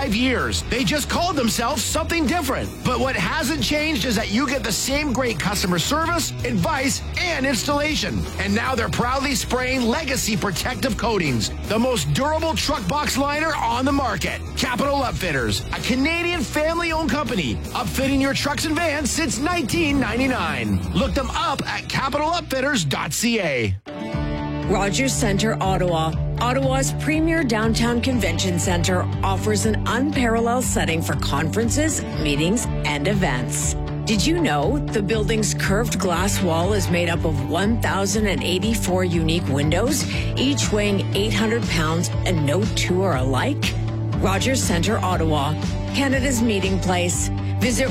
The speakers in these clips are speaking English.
5 years. They just called themselves something different. But what hasn't changed is that you get the same great customer service, advice, and installation. And now they're proudly spraying Legacy Protective Coatings, the most durable truck box liner on the market. Capital Upfitters, a Canadian family-owned company, upfitting your trucks and vans since 1999. Look them up at capitalupfitters.ca. Rogers Centre, Ottawa. Ottawa's premier downtown convention centre offers an unparalleled setting for conferences, meetings, and events. Did you know the building's curved glass wall is made up of 1,084 unique windows, each weighing 800 pounds, and no two are alike? Rogers Centre, Ottawa, Canada's meeting place. Visit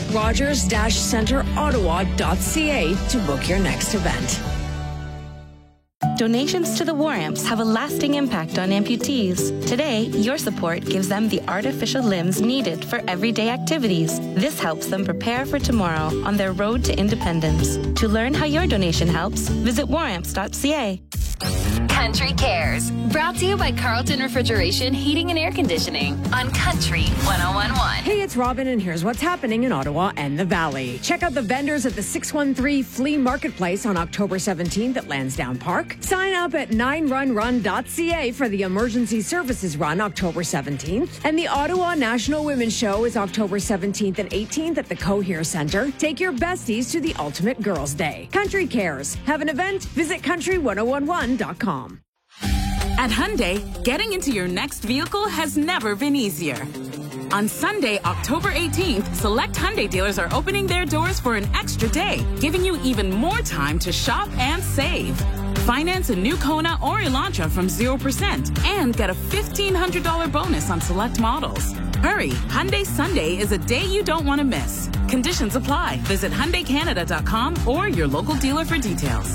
rogers-centreottawa.ca to book your next event. Donations to the War Amps have a lasting impact on amputees. Today, your support gives them the artificial limbs needed for everyday activities. This helps them prepare for tomorrow on their road to independence. To learn how your donation helps, visit waramps.ca. Country Cares, brought to you by Carlton Refrigeration, Heating and Air Conditioning on Country 101.1. Hey, it's Robin, and here's what's happening in Ottawa and the Valley. Check out the vendors at the 613 Flea Marketplace on October 17th at Lansdowne Park. Sign up at 9runrun.ca for the Emergency Services Run October 17th. And the Ottawa National Women's Show is October 17th and 18th at the Cohere Centre. Take your besties to the Ultimate Girls' Day. Country Cares. Have an event? Visit country1011.com. At Hyundai, getting into your next vehicle has never been easier. On Sunday, October 18th, select Hyundai dealers are opening their doors for an extra day, giving you even more time to shop and save. Finance a new Kona or Elantra from 0% and get a $1,500 bonus on select models. Hurry, Hyundai Sunday is a day you don't want to miss. Conditions apply. Visit HyundaiCanada.com or your local dealer for details.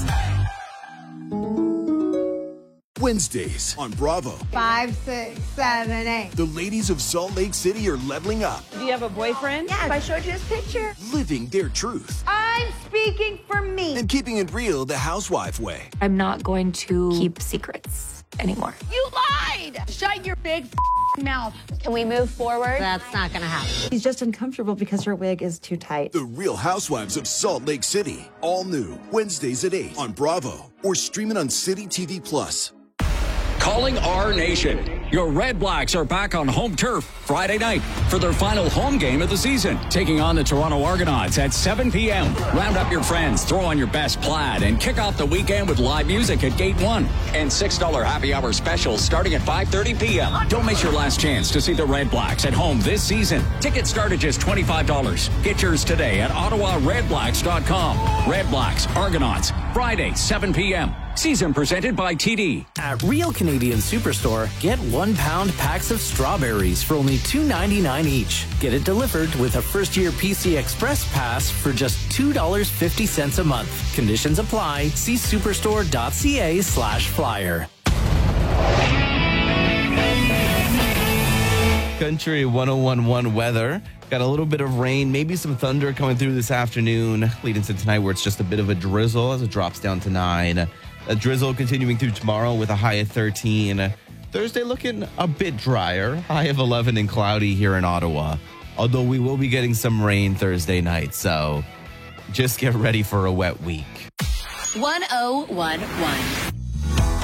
Wednesdays on Bravo. 5, 6, 7, 8. The ladies of Salt Lake City are leveling up. Do you have a boyfriend? Yes. I showed you his picture. Living their truth. I'm speaking for me. And keeping it real the housewife way. I'm not going to keep secrets anymore. You lied! Shut your big mouth. Can we move forward? That's not going to happen. She's just uncomfortable because her wig is too tight. The Real Housewives of Salt Lake City. All new. Wednesdays at 8 on Bravo. Or stream it on City TV Plus. Calling our nation. Your Red Blacks are back on home turf Friday night for their final home game of the season, taking on the Toronto Argonauts at 7 p.m. Round up your friends, throw on your best plaid, and kick off the weekend with live music at Gate 1 and $6 happy hour specials starting at 5:30 p.m. Don't miss your last chance to see the Red Blacks at home this season. Tickets start at just $25. Get yours today at OttawaRedBlacks.com. Red Blacks, Argonauts, Friday, 7 p.m. Season presented by TD. At Real Canadian Superstore, get 1 pound packs of strawberries for only $2.99 each. Get it delivered with a first-year PC Express pass for just $2.50 a month. Conditions apply. See superstore.ca/flyer. Country 101.1 weather. Got a little bit of rain, maybe some thunder coming through this afternoon, leading to tonight where it's just a bit of a drizzle as it drops down to 9. A drizzle continuing through tomorrow with a high of 13. Thursday looking a bit drier, high of 11 and cloudy here in Ottawa. Although we will be getting some rain Thursday night, so just get ready for a wet week. 1011.